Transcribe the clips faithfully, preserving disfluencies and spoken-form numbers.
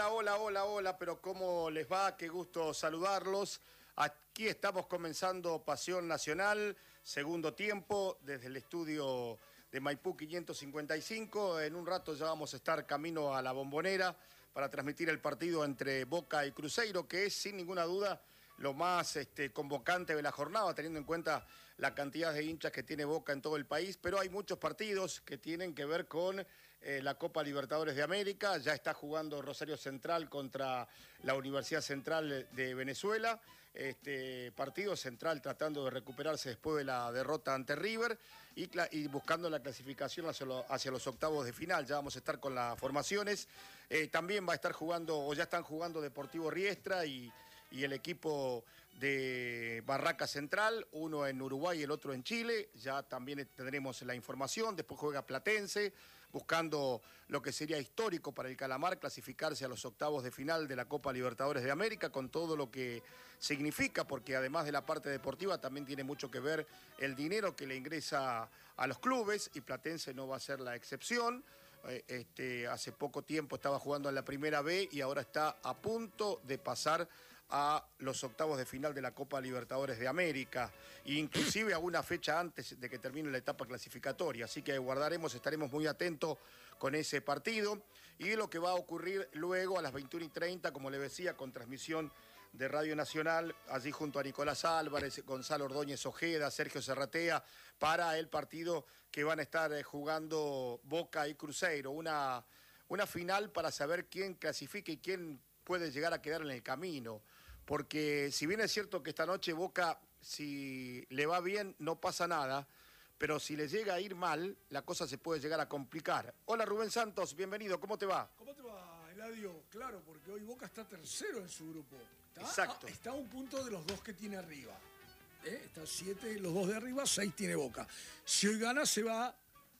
Hola, hola, hola, hola, pero ¿cómo les va? Qué gusto saludarlos. Aquí estamos comenzando Pasión Nacional, segundo tiempo, desde el estudio de Maipú quinientos cincuenta y cinco. En un rato ya vamos a estar camino a la Bombonera para transmitir el partido entre Boca y Cruzeiro, que es sin ninguna duda lo más este, convocante de la jornada, teniendo en cuenta la cantidad de hinchas que tiene Boca en todo el país, pero hay muchos partidos que tienen que ver con eh, la Copa Libertadores de América. Ya está jugando Rosario Central contra la Universidad Central de Venezuela, este partido Central tratando de recuperarse después de la derrota ante River y, y buscando la clasificación hacia, lo, hacia los octavos de final. Ya vamos a estar con las formaciones. Eh, también va a estar jugando, o ya están jugando Deportivo Riestra y y el equipo de Barraca Central, uno en Uruguay y el otro en Chile. Ya también tendremos la información. Después juega Platense, buscando lo que sería histórico para el Calamar, clasificarse a los octavos de final de la Copa Libertadores de América, con todo lo que significa, porque además de la parte deportiva también tiene mucho que ver el dinero que le ingresa a los clubes, y Platense no va a ser la excepción. Este, hace poco tiempo estaba jugando en la Primera B y ahora está a punto de pasar a los octavos de final de la Copa Libertadores de América, inclusive a una fecha antes de que termine la etapa clasificatoria. Así que guardaremos, estaremos muy atentos con ese partido y lo que va a ocurrir luego a las veintiuna y treinta, como le decía, con transmisión de Radio Nacional, allí junto a Nicolás Álvarez, Gonzalo Ordóñez Ojeda, Sergio Serratea, para el partido que van a estar jugando Boca y Cruzeiro. Una, una final para saber quién clasifica y quién puede llegar a quedar en el camino. Porque si bien es cierto que esta noche Boca, si le va bien, no pasa nada, pero si le llega a ir mal, la cosa se puede llegar a complicar. Hola Rubén Santos, bienvenido, ¿cómo te va? ¿Cómo te va, Eladio? Claro, porque hoy Boca está tercero en su grupo. Está, Exacto. A, está a un punto de los dos que tiene arriba. ¿Eh? Está siete, los dos de arriba, seis tiene Boca. Si hoy gana, se va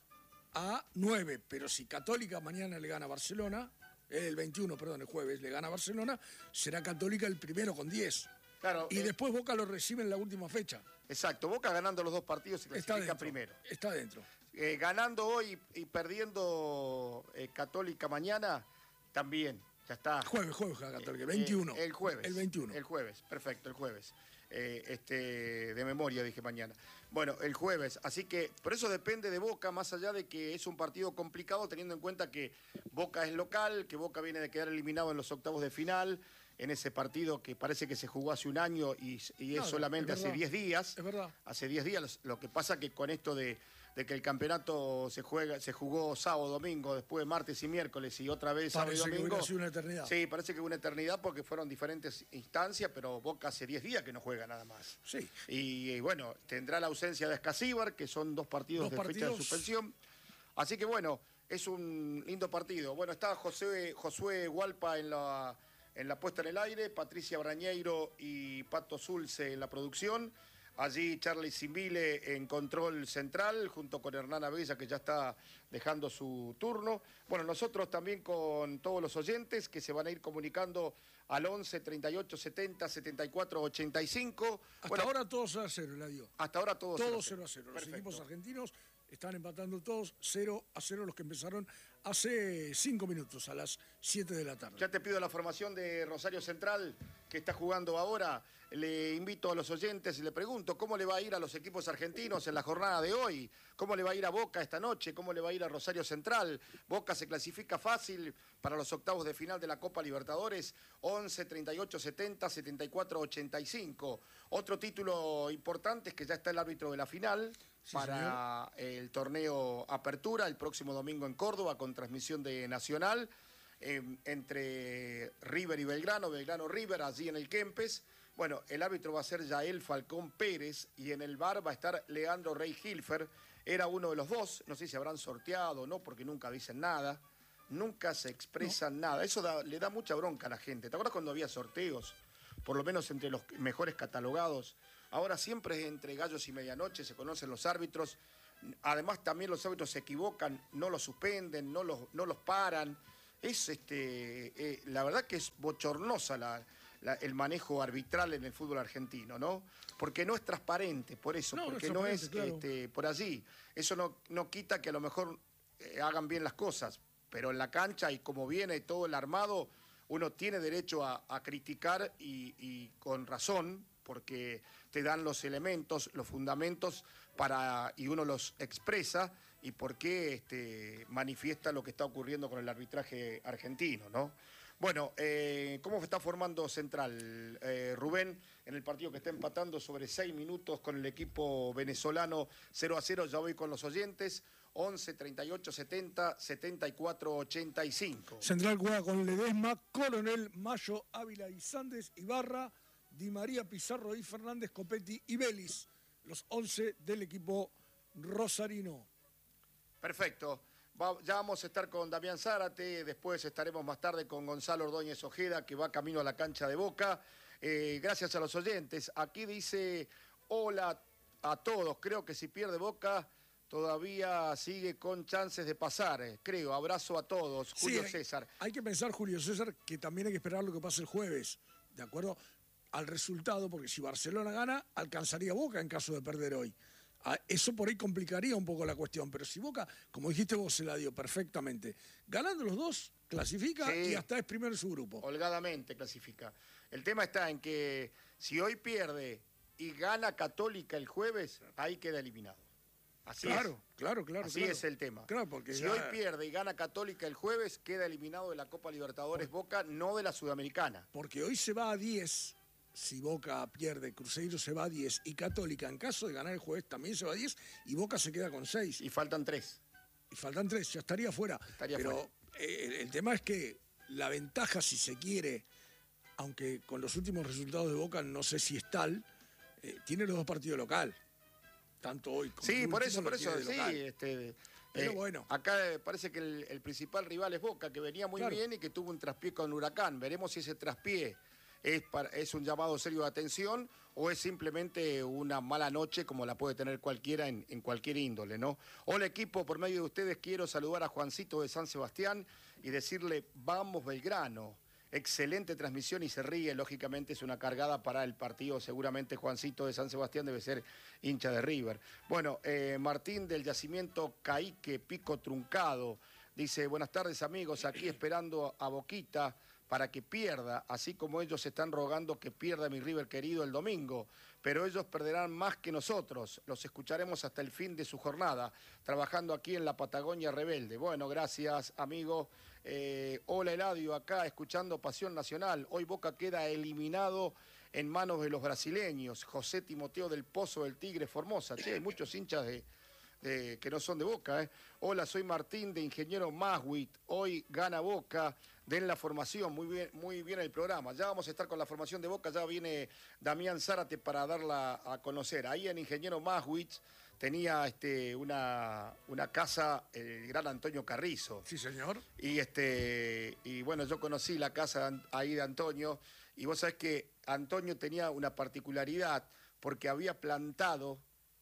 a nueve, pero si Católica mañana le gana a Barcelona, el veintiuno, perdón, el jueves le gana a Barcelona, será Católica el primero con diez. Claro, y eh, después Boca lo recibe en la última fecha. Exacto, Boca ganando los dos partidos se clasifica Está dentro, primero. Está dentro. Eh, ganando hoy y perdiendo eh, Católica mañana, también, ya está. Jueves, jueves juega Católica, veintiuno. Eh, el jueves. El veintiuno. El jueves, perfecto, el jueves. Eh, este, de memoria dije mañana. Bueno, el jueves, así que por eso depende de Boca, más allá de que es un partido complicado, teniendo en cuenta que Boca es local, que Boca viene de quedar eliminado en los octavos de final, en ese partido que parece que se jugó hace un año y, y es no, solamente es hace diez días. Es verdad. Hace diez días, lo que pasa que con esto de, de que el campeonato se juega, se jugó sábado, domingo, después martes y miércoles y otra vez parece sábado y domingo. Que sido una eternidad. Sí, parece que una eternidad porque fueron diferentes instancias, pero Boca hace diez días que no juega nada más. Sí. Y, y bueno, tendrá la ausencia de Escasíbar, que son dos partidos dos de partidos. fecha de suspensión. Así que bueno, es un lindo partido. Bueno, está José, Josué Hualpa en la, en la puesta en el aire, Patricia Brañeiro y Pato Zulce en la producción. Allí Charlie Simbile en control central, junto con Hernán Abella, que ya está dejando su turno. Bueno, nosotros también con todos los oyentes que se van a ir comunicando al once, treinta y ocho, setenta, setenta y cuatro, ochenta y cinco. Hasta bueno, ahora todo cero a cero, Eladio. Hasta ahora todo cero a cero. Los Perfecto. equipos argentinos están empatando todos cero a cero, los que empezaron hace cinco minutos, a las siete de la tarde. Ya te pido la formación de Rosario Central, que está jugando ahora. Le invito a los oyentes y le pregunto cómo le va a ir a los equipos argentinos en la jornada de hoy, cómo le va a ir a Boca esta noche, cómo le va a ir a Rosario Central. Boca se clasifica fácil para los octavos de final de la Copa Libertadores, once, treinta y ocho, setenta, setenta y cuatro, ochenta y cinco. Otro título importante es que ya está el árbitro de la final. Sí, para señor. El torneo Apertura, el próximo domingo en Córdoba, con transmisión de Nacional, eh, entre River y Belgrano, Belgrano-River, allí en el Kempes. Bueno, el árbitro va a ser Yael Falcón Pérez y en el V A R va a estar Leandro Rey Hilfer. Era uno de los dos, no sé si habrán sorteado o no, porque nunca dicen nada, nunca se expresan no. nada. Eso da, le da mucha bronca a la gente. ¿Te acuerdas cuando había sorteos? Por lo menos entre los mejores catalogados. Ahora siempre entre gallos y medianoche se conocen los árbitros. Además también los árbitros se equivocan, no los suspenden, no los, no los paran. Es este, eh, la verdad que es bochornosa la, la, el manejo arbitral en el fútbol argentino, ¿no? Porque no es transparente, por eso, no, porque no es, no es claro. este, por allí. Eso no, no quita que a lo mejor eh, hagan bien las cosas, pero en la cancha y como viene todo el armado, uno tiene derecho a, a criticar y, y con razón, porque te dan los elementos, los fundamentos para y uno los expresa y por qué este, manifiesta lo que está ocurriendo con el arbitraje argentino, ¿no? Bueno, eh, ¿cómo se está formando Central, eh, Rubén, en el partido que está empatando sobre seis minutos con el equipo venezolano cero a cero? Ya voy con los oyentes. once, treinta y ocho, setenta, setenta y cuatro, ochenta y cinco. Central juega con Ledesma, Coronel, Mayo, Ávila y Sandes, Ibarra, Di María, Pizarro y Fernández, Copetti y Vélez, los once del equipo rosarino. Perfecto. Va, ya vamos a estar con Damián Zárate, después estaremos más tarde con Gonzalo Ordóñez Ojeda, que va camino a la cancha de Boca. Eh, gracias a los oyentes. Aquí dice, hola a todos, creo que si pierde Boca todavía sigue con chances de pasar, eh, creo. Abrazo a todos. Julio sí, hay, César. Hay que pensar, Julio César, que también hay que esperar lo que pase el jueves, ¿de acuerdo? Al resultado, porque si Barcelona gana, alcanzaría Boca en caso de perder hoy. Eso por ahí complicaría un poco la cuestión, pero si Boca, como dijiste vos, se la dio perfectamente. Ganando los dos, clasifica sí, y hasta es primero en su grupo. Holgadamente clasifica. El tema está en que si hoy pierde y gana Católica el jueves, ahí queda eliminado. Así claro, es. Claro, claro, Así claro. es el tema. Claro, porque si ya... hoy pierde y gana Católica el jueves, queda eliminado de la Copa Libertadores Boca, no de la Sudamericana. Porque hoy se va a diez... Si Boca pierde, Cruzeiro se va a diez y Católica, en caso de ganar el jueves, también se va a diez y Boca se queda con seis. Y faltan tres. Y faltan tres, ya estaría fuera. Estaría Pero fuera. Eh, el tema es que la ventaja, si se quiere, aunque con los últimos resultados de Boca no sé si es tal, eh, tiene los dos partidos local. Tanto hoy como sí, el por eso, último por eso, sí. Este, Pero eh, bueno. Acá parece que el, el principal rival es Boca, que venía muy claro. bien y que tuvo un traspié con Huracán. Veremos si ese traspié Es, para, ¿Es un llamado serio de atención o es simplemente una mala noche como la puede tener cualquiera en, en cualquier índole, ¿no? Hola equipo, por medio de ustedes quiero saludar a Juancito de San Sebastián y decirle vamos Belgrano. Excelente transmisión y se ríe, lógicamente es una cargada para el partido, seguramente Juancito de San Sebastián debe ser hincha de River. Bueno, eh, Martín del Yacimiento Caique, Pico Truncado, dice buenas tardes amigos, aquí esperando a Boquita para que pierda, así como ellos están rogando que pierda mi River querido el domingo, pero ellos perderán más que nosotros, los escucharemos hasta el fin de su jornada, trabajando aquí en la Patagonia Rebelde. Bueno, gracias amigo. Eh, hola Eladio, acá escuchando Pasión Nacional, hoy Boca queda eliminado en manos de los brasileños, José Timoteo del Pozo del Tigre Formosa, che, hay muchos hinchas de... De, que no son de Boca, ¿eh? Hola, soy Martín de Ingeniero Maswit. Hoy gana Boca. Den la formación. Muy bien, muy bien el programa. Ya vamos a estar con la formación de Boca. Ya viene Damián Zárate para darla a conocer. Ahí en Ingeniero Maswit tenía este, una, una casa el gran Antonio Carrizo. Sí, señor. Y, este, y bueno, yo conocí la casa ahí de Antonio. Y vos sabés que Antonio tenía una particularidad porque había plantado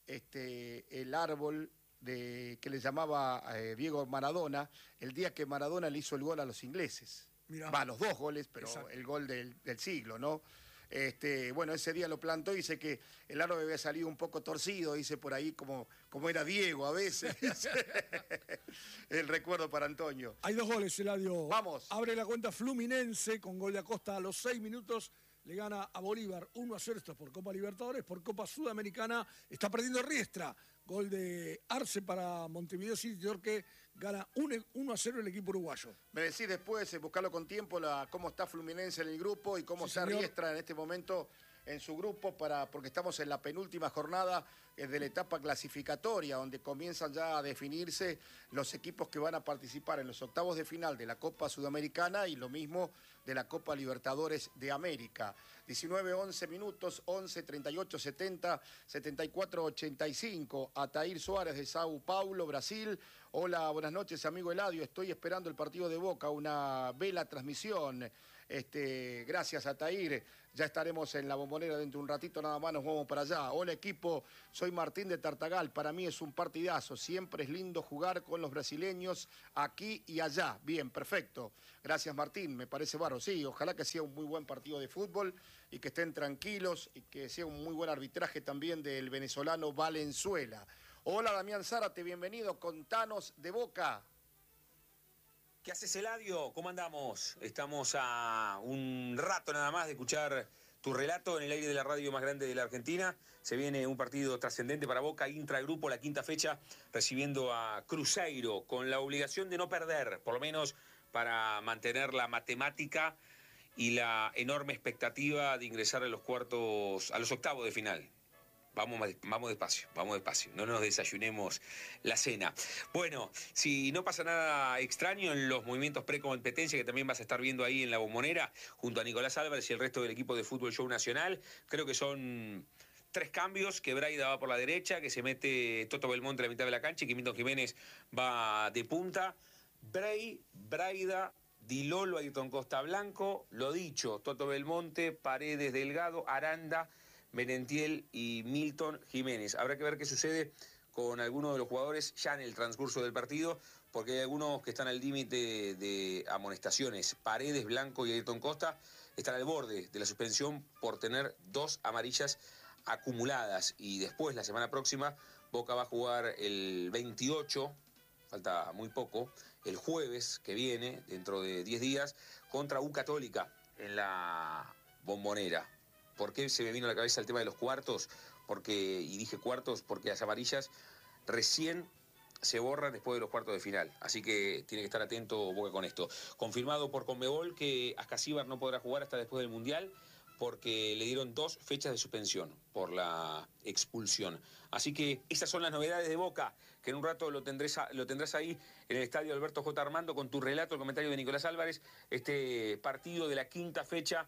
Este, el árbol de, que le llamaba eh, Diego Maradona, el día que Maradona le hizo el gol a los ingleses. Mirá. Va, los dos goles, pero exacto. El gol del, del siglo, ¿no? Este, bueno, ese día lo plantó y dice que el árbol había salido un poco torcido, dice por ahí como, como era Diego a veces. El recuerdo para Antonio. Hay dos goles, Eladio. Vamos. Abre la cuenta Fluminense con gol de Acosta a los seis minutos. Le gana a Bolívar uno a cero, esto es por Copa Libertadores, por Copa Sudamericana, está perdiendo Riestra, gol de Arce para Montevideo City, que gana uno a cero el equipo uruguayo. Me decís después, eh, buscarlo con tiempo, la, cómo está Fluminense en el grupo y cómo sí, está señor. Riestra en este momento en su grupo, para, porque estamos en la penúltima jornada eh, de la etapa clasificatoria, donde comienzan ya a definirse los equipos que van a participar en los octavos de final de la Copa Sudamericana y lo mismo de la Copa Libertadores de América. diecinueve, once minutos, once, treinta y ocho, setenta, setenta y cuatro, ochenta y cinco. Atair Suárez de Sao Paulo, Brasil. Hola, buenas noches, amigo Eladio. Estoy esperando el partido de Boca, una vela transmisión. Este, gracias, Atair. Ya estaremos en la Bombonera dentro de un ratito, nada más nos vamos para allá. Hola, equipo. Soy Martín de Tartagal. Para mí es un partidazo. Siempre es lindo jugar con los brasileños aquí y allá. Bien, perfecto. Gracias, Martín. Me parece bárbaro. Sí, ojalá que sea un muy buen partido de fútbol y que estén tranquilos y que sea un muy buen arbitraje también del venezolano Valenzuela. Hola, Damián Zárate. Bienvenido. Contanos de Boca. ¿Qué haces, Eladio? ¿Cómo andamos? Estamos a un rato nada más de escuchar tu relato en el aire de la radio más grande de la Argentina. Se viene un partido trascendente para Boca, intragrupo, la quinta fecha, recibiendo a Cruzeiro, con la obligación de no perder, por lo menos para mantener la matemática y la enorme expectativa de ingresar a los cuartos, a los octavos de final. Vamos, vamos despacio, vamos despacio, no nos desayunemos la cena. Bueno, si no pasa nada extraño en los movimientos pre-competencia, que también vas a estar viendo ahí en la Bombonera, junto a Nicolás Álvarez y el resto del equipo de Fútbol Show Nacional, creo que son tres cambios, que Braida va por la derecha, que se mete Toto Belmonte a la mitad de la cancha y que Milton Jiménez va de punta. Bray, Braida, Di Lolo, Ayrton Costa Blanco, lo dicho, Toto Belmonte, Paredes Delgado, Aranda, Merentiel y Milton Jiménez. Habrá que ver qué sucede con algunos de los jugadores ya en el transcurso del partido, porque hay algunos que están al límite de amonestaciones. Paredes, Blanco y Ayrton Costa están al borde de la suspensión por tener dos amarillas acumuladas. Y después, la semana próxima, Boca va a jugar el veintiocho, falta muy poco, el jueves que viene, dentro de diez días, contra U Católica en la Bombonera. ¿Por qué se me vino a la cabeza el tema de los cuartos? Porque, y dije cuartos, porque las amarillas recién se borran después de los cuartos de final. Así que tiene que estar atento Boca con esto. Confirmado por Conmebol que Ascasíbar no podrá jugar hasta después del Mundial, porque le dieron dos fechas de suspensión por la expulsión. Así que esas son las novedades de Boca, que en un rato lo tendrás, lo tendrás ahí en el estadio Alberto J. Armando con tu relato, el comentario de Nicolás Álvarez, este partido de la quinta fecha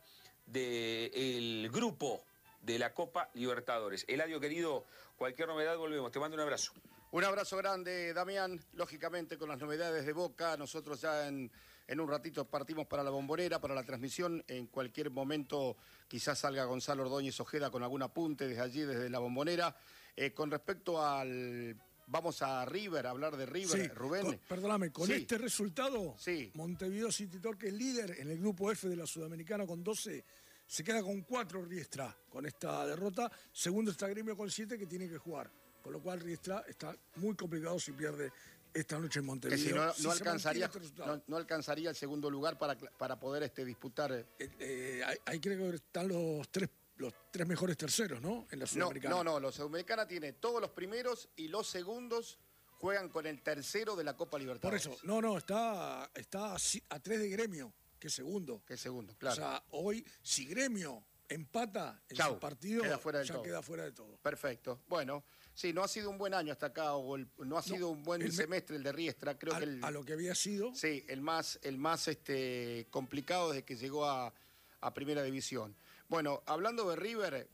del grupo de la Copa Libertadores. Eladio, querido, cualquier novedad volvemos. Te mando un abrazo. Un abrazo grande, Damián. Lógicamente, con las novedades de Boca, nosotros ya en, en un ratito partimos para la Bombonera, para la transmisión. En cualquier momento quizás salga Gonzalo Ordóñez Ojeda con algún apunte desde allí, desde la Bombonera. Eh, con respecto al... Vamos a River, a hablar de River, sí, Rubén. Con, perdóname, con sí. este resultado, sí. Montevideo City Torque, el líder en el grupo F de la Sudamericana con doce, se queda con cuatro Riestra con esta derrota. Segundo está Gremio con siete, que tiene que jugar. Con lo cual Riestra está muy complicado si pierde esta noche en Montevideo. Que si no, no, si alcanzaría, este no, no alcanzaría el segundo lugar para, para poder este, disputar. Eh, eh, ahí, ahí creo que están los tres, los tres mejores terceros, ¿no? En la Sudamericana. No, no, no, la Sudamericana tiene todos los primeros y los segundos juegan con el tercero de la Copa Libertadores. Por eso, no, no, está, está a tres de Gremio, que es segundo. Que es segundo, claro. O sea, hoy, si Gremio empata en Chau, su partido, queda fuera del ya todo. queda fuera de todo. Perfecto. Bueno, sí, no ha sido un buen año hasta acá, o el, no ha sido no, un buen el semestre el de Riestra. Creo a, que el, a lo que había sido. Sí, el más, el más este, complicado desde que llegó a, a Primera División. Bueno, hablando de River,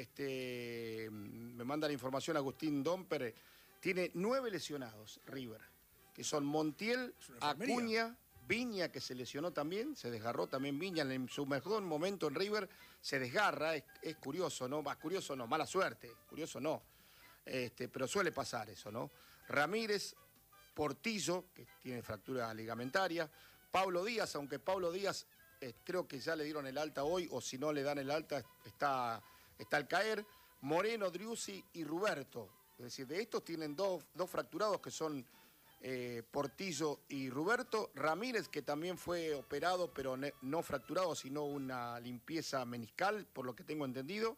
este, me manda la información Agustín Domper, tiene nueve lesionados River, que son Montiel, Acuña, Viña, que se lesionó también, se desgarró también Viña en su mejor momento en River, se desgarra, es, es curioso, ¿no? Más curioso no, mala suerte, curioso no, este, pero suele pasar eso, ¿no? Ramírez, Portillo, que tiene fractura ligamentaria, Pablo Díaz, aunque Pablo Díaz eh, creo que ya le dieron el alta hoy, o si no le dan el alta, está, está al caer, Moreno, Driussi y Ruberto. Es decir, de estos tienen dos, dos fracturados que son eh, Portillo y Ruberto. Ramírez, que también fue operado, pero ne, no fracturado, sino una limpieza meniscal, por lo que tengo entendido.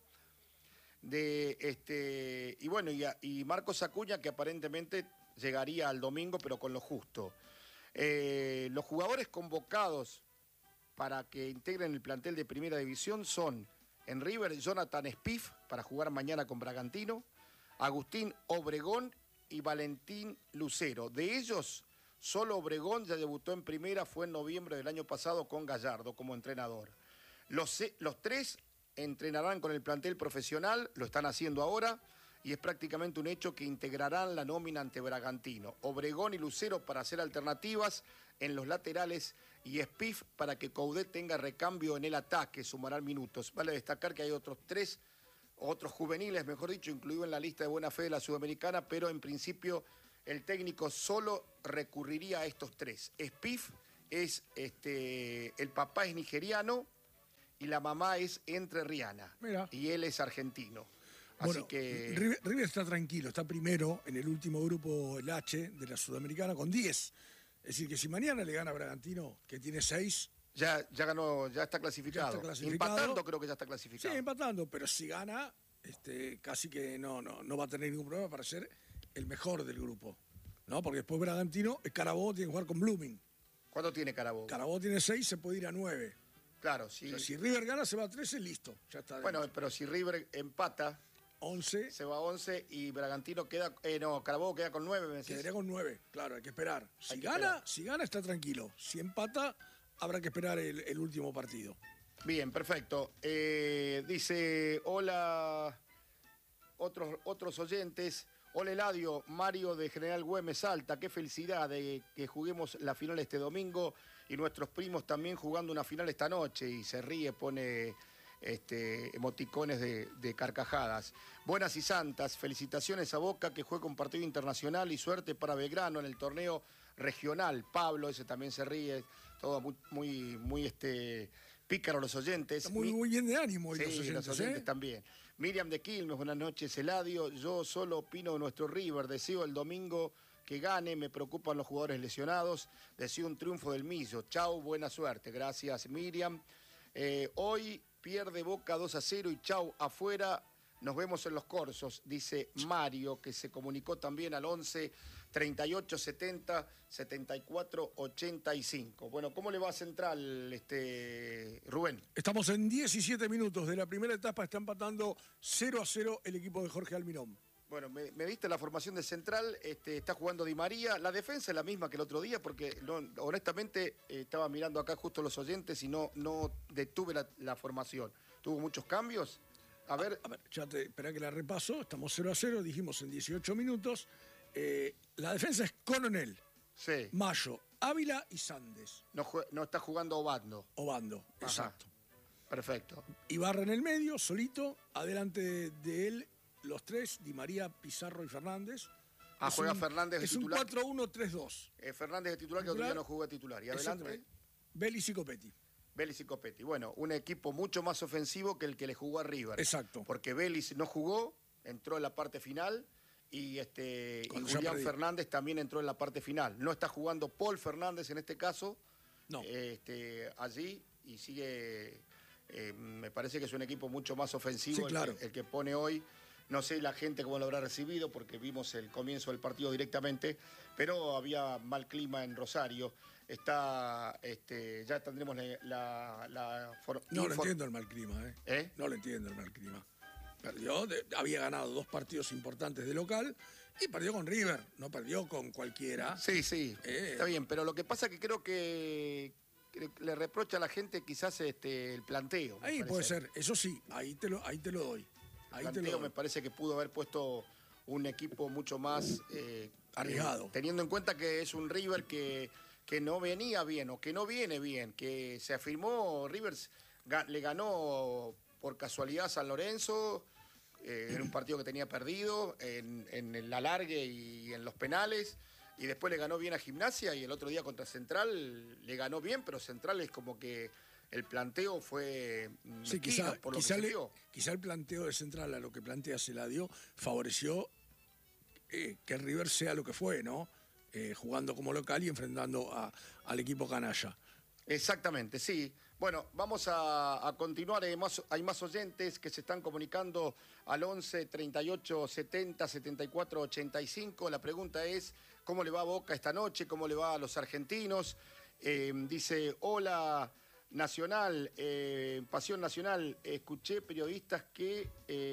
De, este, y bueno, y, y Marcos Acuña, que aparentemente llegaría al domingo, pero con lo justo. Eh, los jugadores convocados para que integren el plantel de Primera División son, en River, Jonathan Spiff, para jugar mañana con Bragantino, Agustín Obregón y Valentín Lucero. De ellos, solo Obregón ya debutó en Primera, fue en noviembre del año pasado con Gallardo como entrenador. Los, los tres entrenarán con el plantel profesional, lo están haciendo ahora, y es prácticamente un hecho que integrarán la nómina ante Bragantino. Obregón y Lucero para hacer alternativas en los laterales y Spiff para que Coudet tenga recambio en el ataque, sumarán minutos. Vale destacar que hay otros tres, otros juveniles, mejor dicho, incluido en la lista de buena fe de la Sudamericana, pero en principio el técnico solo recurriría a estos tres. Spiff es, este, el papá es nigeriano y la mamá es entrerriana. Mira. Y él es argentino. Así bueno, que... River, River está tranquilo, está primero en el último grupo, el H, de la Sudamericana, con diez. Es decir, que si mañana le gana a Bragantino, que tiene seis... Ya, ya ganó, ya está clasificado. Ya está clasificado. Empatando creo que ya está clasificado. Sí, empatando, pero si gana, este, casi que no, no, no va a tener ningún problema para ser el mejor del grupo. ¿No? Porque después Bragantino, Carabobo tiene que jugar con Blooming. ¿Cuánto tiene Carabobo? Carabobo tiene seis, se puede ir a nueve. Claro, sí. O sea, si River gana, se va a trece, listo. Ya está. Bueno, pero si River empata, once. Se va a once y Bragantino queda. Eh, no, Carabobo queda con nueve, me decís. Quedaría con nueve, claro, hay que esperar. Si Hay que gana, esperar. si gana, está tranquilo. Si empata, habrá que esperar el, el último partido. Bien, perfecto. Eh, dice, hola, otros, otros oyentes. Hola Eladio, Mario de General Güemes Salta, qué felicidad de que juguemos la final este domingo y nuestros primos también jugando una final esta noche. Y se ríe, pone este, emoticones de, de carcajadas. Buenas y santas, felicitaciones a Boca que juega un partido internacional y suerte para Belgrano en el torneo regional. Pablo, ese también se ríe, todo muy, muy, muy este, pícaro los oyentes. Está muy, muy bien de ánimo hoy Sí, los oyentes, los oyentes ¿eh? también. Miriam de Quilmes, buenas noches, Eladio. Yo solo opino de nuestro River. Deseo el domingo que gane. Me preocupan los jugadores lesionados. Deseo un triunfo del Millo. Chau, buena suerte. Gracias, Miriam. Eh, hoy pierde Boca dos a cero y chau, afuera. Nos vemos en los corsos, dice Mario, que se comunicó también al once treinta y ocho setenta setenta y cuatro ochenta y cinco. Bueno, ¿cómo le va a Central, este, Rubén? Estamos en diecisiete minutos de la primera etapa, está empatando cero a cero el equipo de Jorge Almirón. Bueno, me, me diste la formación de Central, este, está jugando Di María. La defensa es la misma que el otro día, porque no, honestamente eh, estaba mirando acá justo los oyentes y no, no detuve la, la formación. ¿Tuvo muchos cambios? A ver. A ver, ya te espera que la repaso. Estamos cero a cero, dijimos en dieciocho minutos. Eh, la defensa es Coronel, Sí. Mayo, Ávila y Sandes. No, jue- no está jugando Obando. Obando, Ajá. exacto. Perfecto. Ibarra en el medio, solito. Adelante de él, los tres, Di María, Pizarro y Fernández. Ah, Es juega un- Fernández de Es titular. un cuatro uno tres dos. Eh, Fernández de titular, que otro Titular. día no jugó de titular. Y adelante, Exactamente. Vélez y Copetti. Vélez y Copetti. Bueno, un equipo mucho más ofensivo que el que le jugó a River. Exacto. Porque Vélez no jugó, entró en la parte final y, este, y Cuando ya Julián perdí. Fernández también entró en la parte final. No está jugando Paul Fernández en este caso, No. este, allí, y sigue, eh, me parece que es un equipo mucho más ofensivo Sí, el, claro. que, el que pone hoy. No sé la gente cómo lo habrá recibido, porque vimos el comienzo del partido directamente, pero había mal clima en Rosario. Está, este, ya tendremos la... la, la for- No le infor- entiendo el mal clima, ¿eh? ¿Eh? No le entiendo el mal clima. Perdió, de- había ganado dos partidos importantes de local y perdió con River, no perdió con cualquiera. Sí, sí, Eh. está bien, pero lo que pasa es que creo que, que le reprocha a la gente quizás este, el planteo. me Ahí parece. puede ser, eso sí, ahí te lo, ahí te lo doy. Ahí El te lo planteo doy. me parece que pudo haber puesto un equipo mucho más... eh, Arriesgado. eh, teniendo en cuenta que es un River que, que no venía bien o que no viene bien, que se afirmó, Rivers ga- le ganó por casualidad a San Lorenzo, eh, en un partido que tenía perdido, en, en el alargue y en los penales, y después le ganó bien a Gimnasia, y el otro día contra Central le ganó bien, pero Central es como que el planteo fue Sí, mezquino quizá, por lo quizá, que se le- vio. quizá el planteo de Central a lo que plantea Celadio favoreció eh, que River sea lo que fue, ¿no? Eh, jugando como local y enfrentando a- al equipo canalla. Exactamente, sí. Bueno, vamos a, a continuar. Hay más, hay más oyentes que se están comunicando al once treinta y ocho setenta setenta y cuatro ochenta y cinco. La pregunta es, ¿cómo le va a Boca esta noche? ¿Cómo le va a los argentinos? Eh, dice, hola Nacional, eh, Pasión Nacional. Escuché periodistas que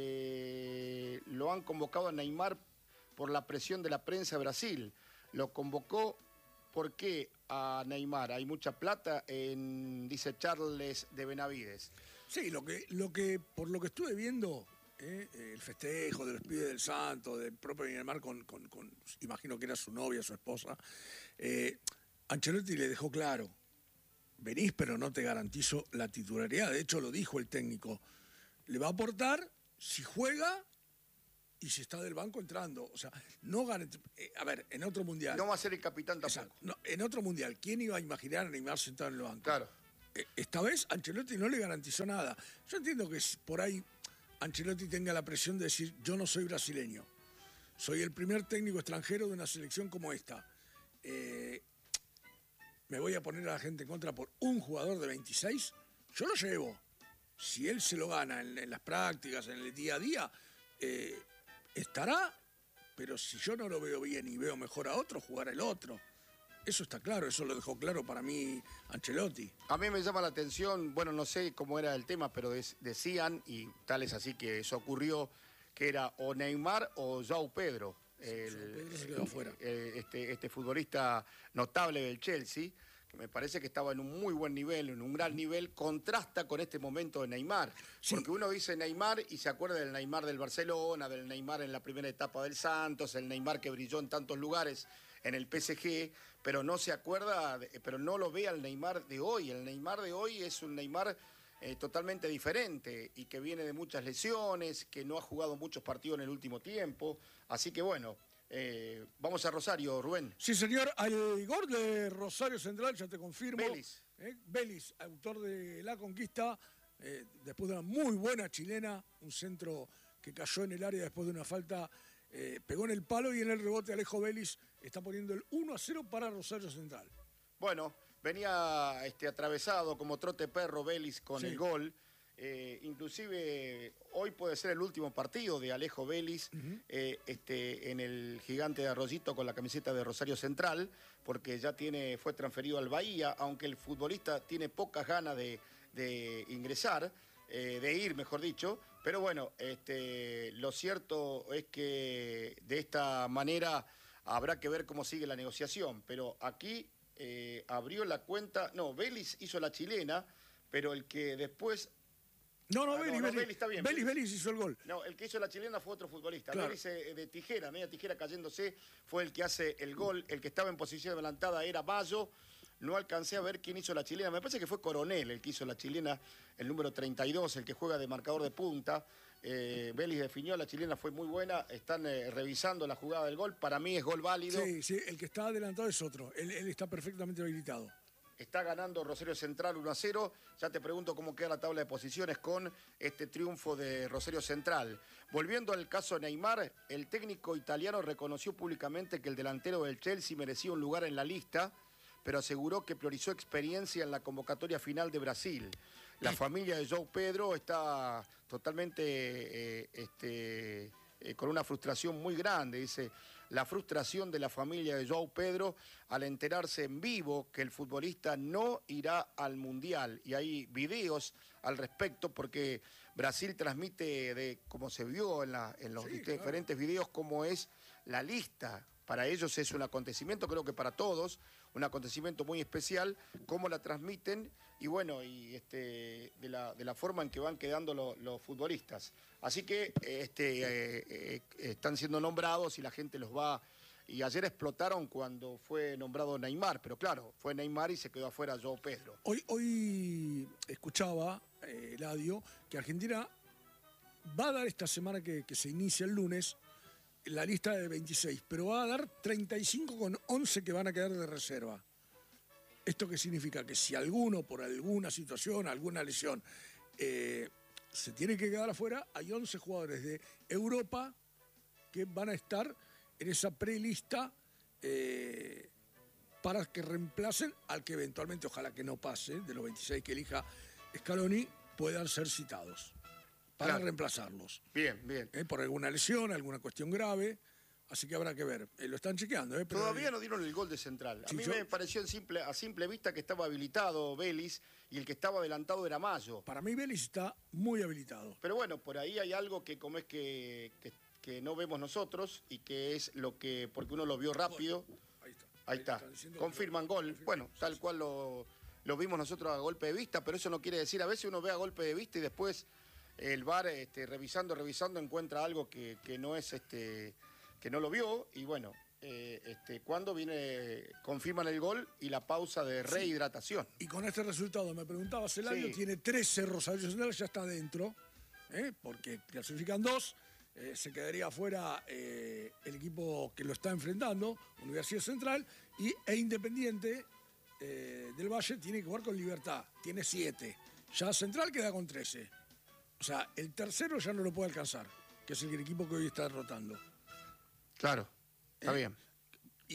eh, lo han convocado a Neymar por la presión de la prensa de Brasil. Lo convocó. ¿Por qué a Neymar? Hay mucha plata, en, dice Charles de Benavides. Sí, lo que, lo que, por lo que estuve viendo, eh, el festejo de los pibes del Santo, del propio Neymar con, con, con, imagino que era su novia, su esposa, eh, Ancelotti le dejó claro, venís pero no te garantizo la titularidad. De hecho lo dijo el técnico, le va a aportar si juega y si está del banco entrando. O sea, no garantiza. Eh, a ver, en otro mundial. No va a ser el capitán tampoco. Exacto, no, en otro mundial, ¿quién iba a imaginar a Neymar sentado en el banco? Claro. Eh, Esta vez Ancelotti no le garantizó nada. Yo entiendo que s- por ahí Ancelotti tenga la presión de decir, yo no soy brasileño, soy el primer técnico extranjero de una selección como esta. Eh, me voy a poner a la gente en contra por un jugador de veintiséis, yo lo llevo. Si él se lo gana en, en las prácticas, en el día a día, eh, estará, pero si yo no lo veo bien y veo mejor a otro, jugará el otro. Eso está claro, eso lo dejó claro para mí Ancelotti. A mí me llama la atención, bueno, no sé cómo era el tema, pero des, decían, y tal es así que eso ocurrió, que era o Neymar o João Pedro. El, João Pedro se quedó afuera. Este, este futbolista notable del Chelsea, que me parece que estaba en un muy buen nivel, en un gran nivel, contrasta con este momento de Neymar. Sí. Porque uno dice Neymar y se acuerda del Neymar del Barcelona, del Neymar en la primera etapa del Santos, el Neymar que brilló en tantos lugares en el P S G, pero no se acuerda, pero no lo ve al Neymar de hoy. El Neymar de hoy es un Neymar eh, totalmente diferente y que viene de muchas lesiones, que no ha jugado muchos partidos en el último tiempo. Así que bueno, eh, vamos a Rosario, Rubén. Sí, señor, al gol de Rosario Central, ya te confirmo. Vélez. Eh, Vélez, autor de la conquista, eh, después de una muy buena chilena, un centro que cayó en el área después de una falta, eh, pegó en el palo y en el rebote Alejo Vélez está poniendo el uno a cero para Rosario Central. Bueno, venía este, atravesado como trote perro Vélez con sí. el gol. Eh, inclusive hoy puede ser el último partido de Alejo Vélez uh-huh. eh, este, en el Gigante de Arroyito con la camiseta de Rosario Central, porque ya tiene, fue transferido al Bahía, aunque el futbolista tiene pocas ganas de, de ingresar, eh, de ir, mejor dicho. Pero bueno, este, lo cierto es que de esta manera habrá que ver cómo sigue la negociación. Pero aquí eh, abrió la cuenta, no, Vélez hizo la chilena, pero el que después... No, no, ah, Vélez, no, no, Vélez, Vélez está bien. Vélez, Vélez hizo el gol. No, el que hizo la chilena fue otro futbolista. Claro. Vélez eh, de tijera, media tijera cayéndose, fue el que hace el gol. El que estaba en posición adelantada era Bayo. No alcancé a ver quién hizo la chilena. Me parece que fue Coronel el que hizo la chilena, el número treinta y dos, el que juega de marcador de punta. Eh, Vélez definió, la chilena fue muy buena. Están eh, revisando la jugada del gol. Para mí es gol válido. Sí, sí, el que está adelantado es otro. Él, él está perfectamente habilitado. Está ganando Rosario Central uno a cero. Ya te pregunto cómo queda la tabla de posiciones con este triunfo de Rosario Central. Volviendo al caso Neymar, el técnico italiano reconoció públicamente que el delantero del Chelsea merecía un lugar en la lista, pero aseguró que priorizó experiencia en la convocatoria final de Brasil. La familia de João Pedro está totalmente eh, este, eh, con una frustración muy grande, dice. La frustración de la familia de João Pedro al enterarse en vivo que el futbolista no irá al Mundial. Y hay videos al respecto porque Brasil transmite, de como se vio en, la, en los sí, diferentes claro. videos, cómo es la lista. Para ellos es un acontecimiento, creo que para todos, un acontecimiento muy especial, cómo la transmiten y bueno, y este, de, la, de la forma en que van quedando lo, los futbolistas. Así que este, eh, eh, están siendo nombrados y la gente los va... Y ayer explotaron cuando fue nombrado Neymar, pero claro, fue Neymar y se quedó afuera João Pedro. Hoy, hoy escuchaba, eh, Eladio, que Argentina va a dar esta semana que, que se inicia el lunes la lista de veintiséis, pero va a dar treinta y cinco con once que van a quedar de reserva. ¿Esto qué significa? Que si alguno, por alguna situación, alguna lesión, eh, se tiene que quedar afuera, hay once jugadores de Europa que van a estar en esa prelista eh, para que reemplacen al que eventualmente, ojalá que no pase, de los veintiséis que elija Scaloni, puedan ser citados para claro. reemplazarlos. Bien, bien. Eh, por alguna lesión, alguna cuestión grave, así que habrá que ver. Eh, lo están chequeando. Eh, pero Todavía no dieron el gol de Central. A sí, mí yo... me pareció en simple, a simple vista que estaba habilitado Vélez y el que estaba adelantado era Mayo. Para mí Vélez está muy habilitado. Pero bueno, por ahí hay algo que como es que, que, que no vemos nosotros y que es lo que, porque uno lo vio rápido. Ahí está. Ahí está. Confirman gol. Confirman. Bueno, tal cual lo, lo vimos nosotros a golpe de vista, pero eso no quiere decir, a veces uno ve a golpe de vista y después el V A R este, revisando, revisando encuentra algo que, que no es este, que no lo vio y bueno, eh, este, cuando viene, confirman el gol y la pausa de rehidratación. Sí. Y con este resultado, me preguntaba, Eladio, sí. tiene trece, Rosario Central ya está dentro, ¿eh? porque clasifican dos, eh, se quedaría afuera eh, el equipo que lo está enfrentando, Universidad Central, y, e Independiente eh, del Valle tiene que jugar con Libertad, tiene siete. Ya Central queda con trece. O sea, el tercero ya no lo puede alcanzar, que es el equipo que hoy está derrotando. Claro, está eh, bien. Y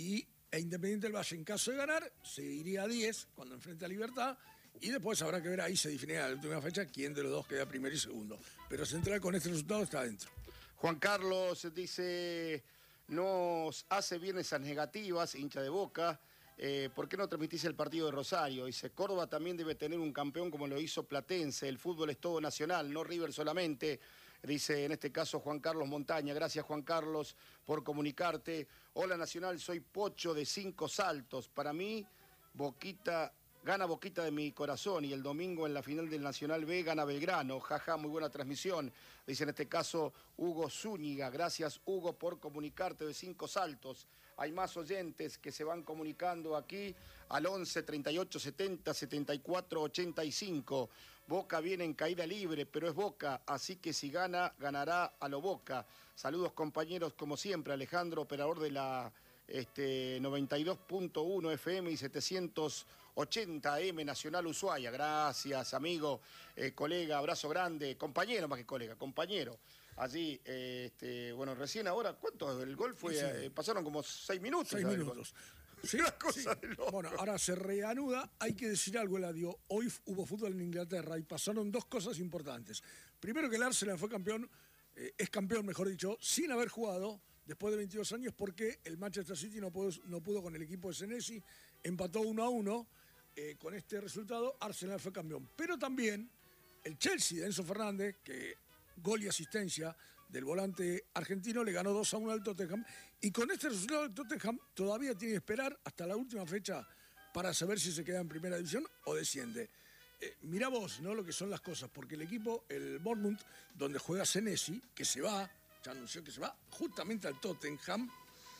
e Independiente del Valle, en caso de ganar, se iría a diez cuando enfrente a Libertad, y después habrá que ver, ahí se definirá en la última fecha quién de los dos queda primero y segundo. Pero Central con este resultado está adentro. Juan Carlos dice, nos hace bien esas negativas, hincha de Boca, eh, ¿por qué no transmitís el partido de Rosario? Dice, Córdoba también debe tener un campeón como lo hizo Platense, el fútbol es todo nacional, no River solamente. Dice en este caso Juan Carlos Montaña. Gracias, Juan Carlos, por comunicarte. Hola, Nacional, soy Pocho de Cinco Saltos. Para mí, Boquita, gana Boquita de mi corazón, y el domingo en la final del Nacional B gana Belgrano. Jaja, muy buena transmisión. Dice en este caso Hugo Zúñiga. Gracias, Hugo, por comunicarte de Cinco Saltos. Hay más oyentes que se van comunicando aquí al once, treinta y ocho, setenta, setenta y cuatro, ochenta y cinco. Boca viene en caída libre, pero es Boca, así que si gana, ganará a lo Boca. Saludos, compañeros, como siempre. Alejandro, operador de la este, noventa y dos punto uno F M y setecientos ochenta A M Nacional Ushuaia. Gracias, amigo, eh, colega, abrazo grande, compañero más que colega, compañero. Allí, eh, este, bueno, recién ahora, ¿cuánto? El gol fue, sí, eh, pasaron como seis minutos. Seis minutos. Sí, una cosa sí. de loco. Bueno, ahora se reanuda. Hay que decir algo, Eladio. Hoy hubo fútbol en Inglaterra y pasaron dos cosas importantes. Primero, que el Arsenal fue campeón, eh, es campeón, mejor dicho, sin haber jugado después de veintidós años, porque el Manchester City no pudo, no pudo con el equipo de Senesi, empató uno a uno. Eh, con este resultado, Arsenal fue campeón. Pero también el Chelsea de Enzo Fernández, que gol y asistencia del volante argentino, le ganó dos a uno al Tottenham, y con este resultado el Tottenham todavía tiene que esperar hasta la última fecha para saber si se queda en primera división o desciende. Eh, mirá vos, ¿no?, lo que son las cosas, porque el equipo, el Bournemouth, donde juega Senesi, que se va, ya anunció que se va justamente al Tottenham.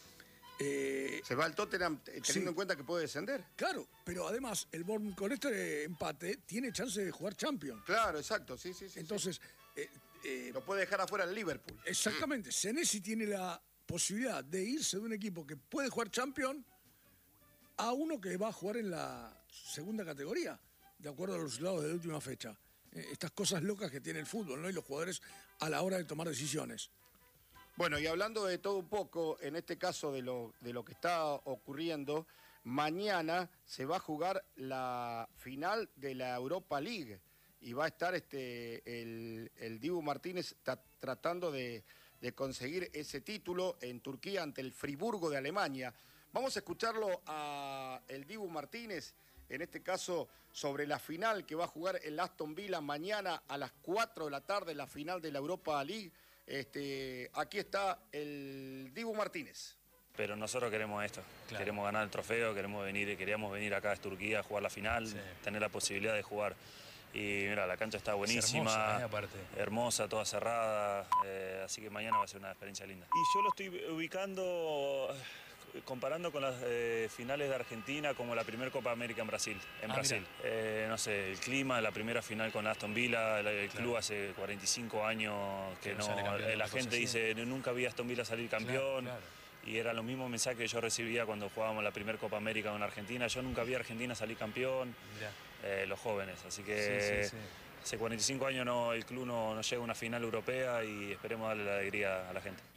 Eh, se va al Tottenham teniendo sí. en cuenta que puede descender. Claro, pero además el Bournemouth con este empate tiene chance de jugar Champions. Claro, exacto, sí, sí, sí. Entonces... Sí. Eh, Eh, lo puede dejar afuera el Liverpool. Exactamente. Senesi tiene la posibilidad de irse de un equipo que puede jugar Champions a uno que va a jugar en la segunda categoría, de acuerdo a los resultados de la última fecha. Eh, estas cosas locas que tiene el fútbol, ¿no?, y los jugadores a la hora de tomar decisiones. Bueno, y hablando de todo un poco, en este caso de lo, de lo que está ocurriendo, mañana se va a jugar la final de la Europa League. Y va a estar este el, el Dibu Martínez tratando de, de conseguir ese título en Turquía ante el Friburgo de Alemania. Vamos a escucharlo a el Dibu Martínez, en este caso sobre la final que va a jugar el Aston Villa mañana a las cuatro de la tarde, la final de la Europa League. Este, aquí está el Dibu Martínez. Pero nosotros queremos esto, claro. Queremos ganar el trofeo, queremos venir, queríamos venir acá a Turquía a jugar la final, sí. Tener la posibilidad de jugar. Y mira, la cancha está buenísima, hermosa, ¿eh? Aparte. hermosa, toda cerrada, eh, así que mañana va a ser una experiencia linda. Y yo lo estoy ubicando, comparando con las eh, finales de Argentina, como la primera Copa América en Brasil. En ah, Brasil. Eh, no sé, el clima, la primera final con Aston Villa, el, el claro. club hace cuarenta y cinco años que, que no, no la gente dice, nunca vi a Aston Villa salir campeón. Claro, claro. Y era los mismos mensajes que yo recibía cuando jugábamos la primera Copa América con Argentina. Yo nunca vi a Argentina salir campeón, eh, los jóvenes. Así que sí, sí, sí. Hace cuarenta y cinco años no, el club no, no llega a una final europea y esperemos darle la alegría a la gente.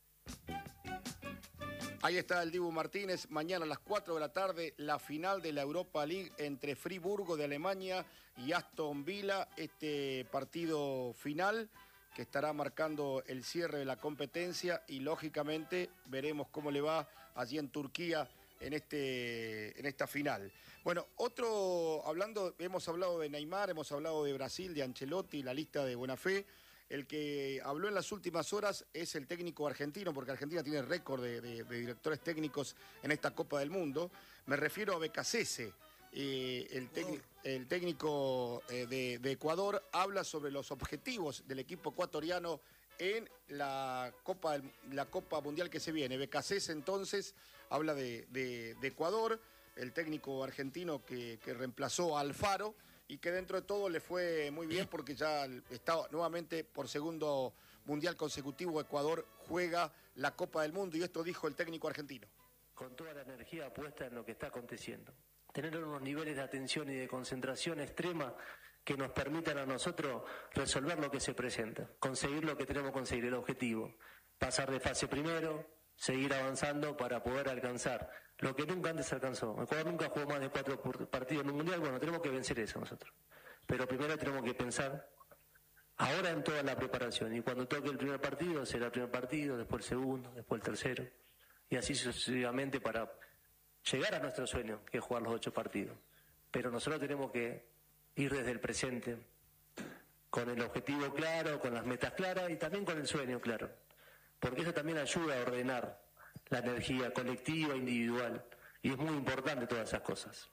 Ahí está el Dibu Martínez. Mañana a las cuatro de la tarde, la final de la Europa League entre Friburgo de Alemania y Aston Villa. Este partido final que estará marcando el cierre de la competencia, y lógicamente veremos cómo le va allí en Turquía en, este, en esta final. Bueno, otro, hablando, hemos hablado de Neymar, hemos hablado de Brasil, de Ancelotti, la lista de buena fe. El que habló en las últimas horas es el técnico argentino, porque Argentina tiene récord de, de, de directores técnicos en esta Copa del Mundo. Me refiero a Becasese. Eh, el, el técnico eh, de, de Ecuador habla sobre los objetivos del equipo ecuatoriano en la Copa, la Copa Mundial que se viene. Becasese entonces habla de, de, de Ecuador, el técnico argentino que, que reemplazó a Alfaro y que dentro de todo le fue muy bien porque ya está nuevamente por segundo Mundial consecutivo. Ecuador juega la Copa del Mundo, y esto dijo el técnico argentino. Con toda la energía puesta en lo que está aconteciendo. Tener unos niveles de atención y de concentración extrema que nos permitan a nosotros resolver lo que se presenta, conseguir lo que tenemos que conseguir, el objetivo, pasar de fase primero, seguir avanzando para poder alcanzar lo que nunca antes alcanzó. Ecuador nunca jugó más de cuatro partidos en un mundial. Bueno, tenemos que vencer eso nosotros. Pero primero tenemos que pensar ahora en toda la preparación. Y cuando toque el primer partido, será el primer partido, después el segundo, después el tercero. Y así sucesivamente para llegar a nuestro sueño, que es jugar los ocho partidos. Pero nosotros tenemos que ir desde el presente, con el objetivo claro, con las metas claras y también con el sueño claro. Porque eso también ayuda a ordenar la energía colectiva, individual. Y es muy importante todas esas cosas.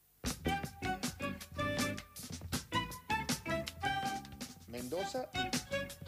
Mendoza y